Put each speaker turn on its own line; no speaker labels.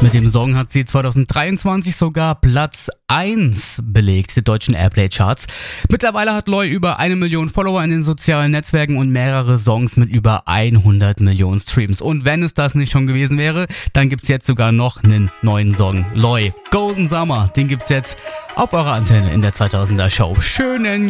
Mit dem Song hat sie 2023 sogar Platz 1 belegt der deutschen Airplay-Charts. Mittlerweile hat Loi über 1 Million Follower in den sozialen Netzwerken und mehrere Songs mit über 100 Millionen Streams. Und wenn es das nicht schon gewesen wäre, dann gibt's jetzt sogar noch einen neuen Song. Loi, Golden Summer, den gibt's jetzt auf eurer Antenne in der 2000er Show. Schönen